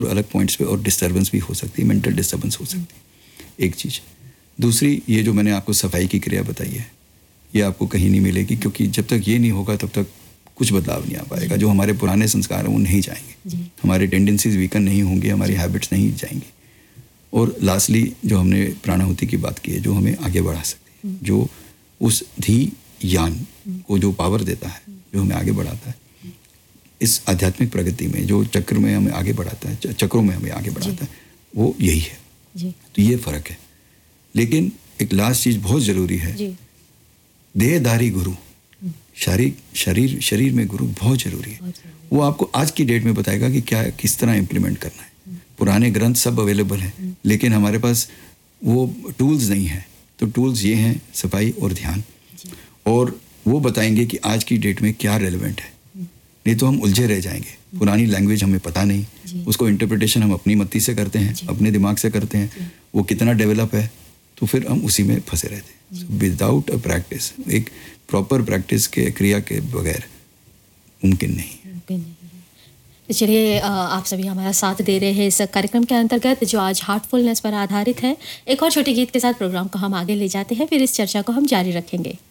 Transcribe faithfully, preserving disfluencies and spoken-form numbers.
अलग पॉइंट्स पे और डिस्टर्बेंस भी हो सकती है, मेंटल डिस्टर्बेंस हो सकती है, एक चीज़। दूसरी, ये जो मैंने आपको सफाई की क्रिया बताई है, ये आपको कहीं नहीं मिलेगी, क्योंकि जब तक ये नहीं होगा तब तक कुछ बदलाव नहीं आ पाएगा। जो हमारे पुराने संस्कार हैं वो नहीं जाएंगे, हमारे टेंडेंसीज वीकन नहीं होंगे, हमारी हैबिट्स नहीं जाएंगी। और लास्टली जो हमने प्राणाहुति की बात की है, जो हमें आगे बढ़ा सकती है, जो उस धी यान को जो पावर देता है, जो हमें आगे बढ़ाता है इस आध्यात्मिक प्रगति में, जो चक्र में हमें आगे बढ़ाता है, चक्रों में हमें आगे बढ़ाता है, वो यही है जी। तो ये फ़र्क है। लेकिन एक लास्ट चीज़ बहुत ज़रूरी है, देहधारी गुरु, शरीर शरीर शरीर में गुरु बहुत ज़रूरी है। वो आपको आज की डेट में बताएगा कि क्या किस तरह इम्प्लीमेंट करना है। पुराने ग्रंथ सब अवेलेबल हैं, लेकिन हमारे पास वो टूल्स नहीं हैं। तो टूल्स ये हैं सफाई और ध्यान, और वो बताएंगे कि आज की डेट में क्या रेलेवेंट है। नहीं तो हम उलझे रह जाएंगे, पुरानी लैंग्वेज हमें पता नहीं, उसको इंटरप्रिटेशन हम अपनी मत्ती से करते हैं, अपने दिमाग से करते हैं, वो कितना डेवलप है, तो फिर हम उसी में फंसे रहते हैं। विदाउट अ प्रैक्टिस, एक प्रॉपर प्रैक्टिस के क्रिया के बगैर मुमकिन नहीं। तो चलिए, आप सभी हमारा साथ दे रहे हैं इस कार्यक्रम के अंतर्गत जो आज हार्टफुलनेस पर आधारित है। एक और छोटे गीत के साथ प्रोग्राम को हम आगे ले जाते हैं, फिर इस चर्चा को हम जारी रखेंगे।